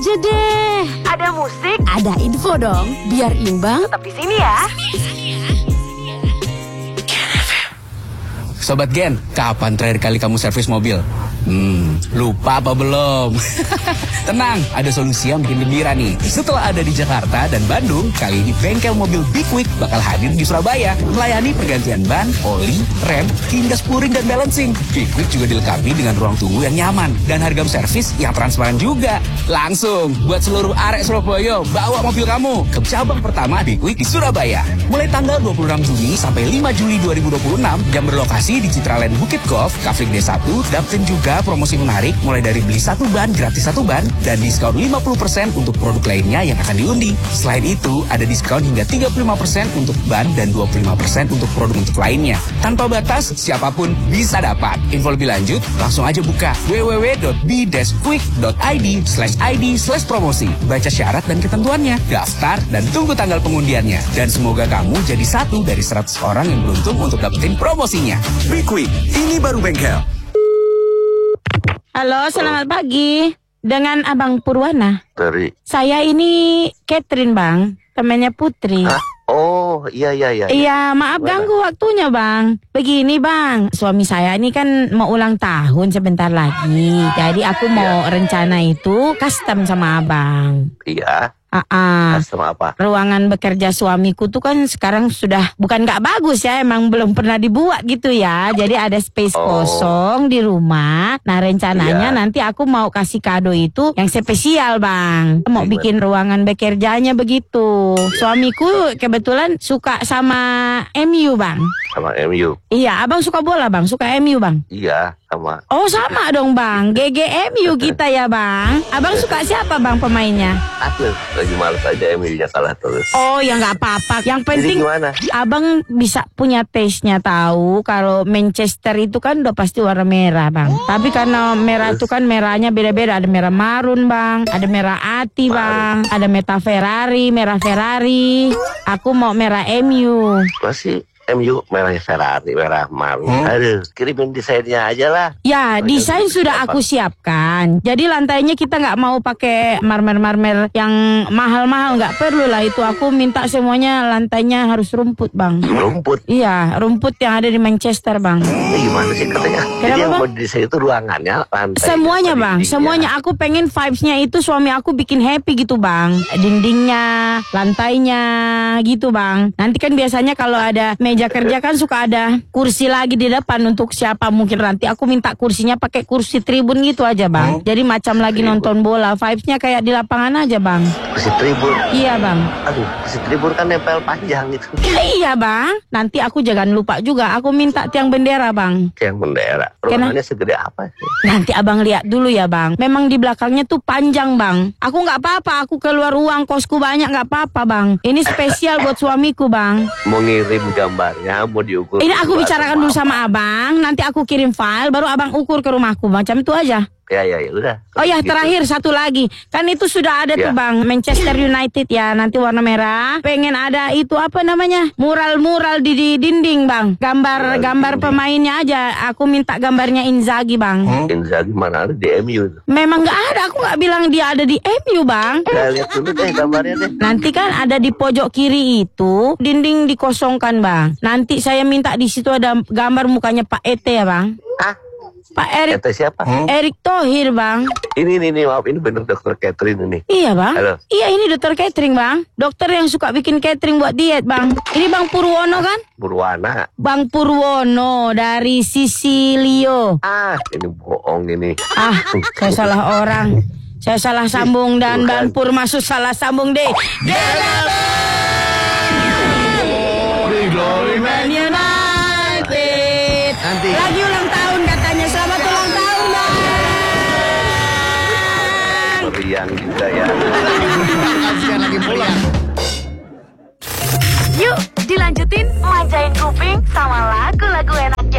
aja deh. Ada musik, ada info dong, biar imbang. tetap di sini ya. Sobat Gen, kapan terakhir kali kamu servis mobil? Lupa apa belum? Tenang, ada solusi yang bikin gembira nih. Setelah ada di Jakarta dan Bandung, kali ini bengkel mobil Big Quick bakal hadir di Surabaya, melayani pergantian ban, oli, rem, hingga spuring dan balancing. Big Quick juga dilengkapi dengan ruang tunggu yang nyaman dan harga servis yang transparan juga. Langsung buat seluruh arek Surabaya, bawa mobil kamu ke cabang pertama Big Quick di Surabaya. Mulai tanggal 26 Juni sampai 5 Juli 2026 yang berlokasi di Citraland Bukit Golf, Kafling D1, dapetin juga promosi menarik mulai dari beli satu ban gratis satu ban dan diskon 50% untuk produk lainnya yang akan diundi. Selain itu, ada diskon hingga 35% untuk ban dan 25% untuk produk untuk lainnya. Tanpa batas, siapapun bisa dapat. Info lebih lanjut, langsung aja buka www.b-quick.id/promosi. Baca syarat dan ketentuannya, daftar dan tunggu tanggal pengundiannya. Dan semoga kamu jadi satu dari 100 orang yang beruntung untuk dapetin promosinya. Big Quick, ini baru bengkel. Halo, selamat pagi. Dengan Abang Purwana. Dari. Saya ini Catherine, Bang. Temannya Putri. Hah? Oh, iya. Iya, maaf ganggu waktunya, Bang. Begini, Bang. Suami saya ini kan mau ulang tahun sebentar lagi. Jadi aku mau rencana itu custom sama Abang. Iya. Custom apa? Ruangan bekerja suamiku tuh kan sekarang sudah bukan gak bagus ya, emang belum pernah dibuat gitu ya. Jadi ada space kosong di rumah. Nah rencananya nanti aku mau kasih kado itu yang spesial, Bang. Mau bikin ruangan bekerjanya begitu. Suamiku kebetulan suka sama MU, Bang. Sama MU? Iya, Abang suka bola, Bang. Suka MU, Bang. Iya, sama. Oh sama dong, Bang. GGMU kita ya, Bang. Abang suka siapa, Bang, pemainnya? Aku lagi males aja MU-nya kalah terus. Oh ya nggak apa-apa. Yang penting gimana? Abang bisa punya taste-nya, tahu kalau Manchester itu kan udah pasti warna merah, Bang. Tapi karena merah itu kan merahnya beda-beda. Ada merah marun, Bang. Ada merah ati, Bang. Ada merah Ferrari. Aku mau merah MU. Masih MU merahnya Ferrari, merah marun. Aduh, kirimin desainnya aja lah. Ya, desain sudah aku siapkan. Jadi lantainya kita nggak mau pakai marmer-marmer yang mahal-mahal, nggak perlu lah itu. Aku minta semuanya lantainya harus rumput, Bang. Rumput? Iya, rumput yang ada di Manchester, Bang. Gimana sih katanya? Jadi yang mau desain itu ruangannya, lantai. Semuanya, Bang. Semuanya. Aku pengen vibes-nya itu suami aku bikin happy gitu, Bang. Dindingnya, lantainya gitu, Bang. Nanti kan biasanya kalau ada meja kerja kan suka ada kursi lagi di depan untuk siapa mungkin nanti aku minta kursinya pakai kursi tribun gitu aja, Bang. Jadi macam lagi nonton bola, vibes-nya kayak di lapangan aja, Bang. Kursi tribun? Iya, Bang. Aduh, kursi tribun kan nempel panjang gitu. Iya, Bang. Nanti aku jangan lupa juga aku minta tiang bendera, Bang. Tiang bendera? Ruangannya segede apa sih? Nanti Abang lihat dulu ya, Bang. Memang di belakangnya tuh panjang, Bang. Aku nggak apa-apa, aku keluar uang kosku banyak nggak apa-apa, Bang. Ini spesial buat suamiku, Bang. Mau ngirim gambar mau diukur. Ini aku bicarakan dulu sama Abang, nanti aku kirim file, baru Abang ukur ke rumahku, macam itu aja. Ya, udah. Oh ya, gitu. terakhir satu lagi. Kan itu sudah ada tuh, Bang, Manchester United ya, nanti warna merah. Pengen ada itu apa namanya? Mural-mural di dinding, Bang. Gambar pemainnya aja. Aku minta gambarnya Inzaghi, Bang. Inzaghi mana ada di MU? Memang nggak ada, aku nggak bilang dia ada di MU, Bang. Lihat dulu deh gambarnya deh. Nanti kan ada di pojok kiri itu, dinding dikosongkan, Bang. Nanti saya minta di situ ada gambar mukanya Pak Ete ya, Bang. Pak Erik. Ete siapa? Erik Thohir, Bang. Ini maaf, ini bener Dokter Catherine ini. Iya, Bang. Halo. Iya, ini Dokter Catherine, Bang. Dokter yang suka bikin catering buat diet, Bang. Ini Bang Purwono kan? Purwana. Bang Purwono dari Sisilio. Ini bohong ini. Saya salah orang. Saya salah sambung dan Bang Pur masuk salah sambung deh. Glory Man United. Nanti. Lagi ulang tahun katanya. Selamat ulang tahun, Bang. Meriang juga ya. Lagi pulang. Yuk, dilanjutin manjain kuping sama lagu-lagu enak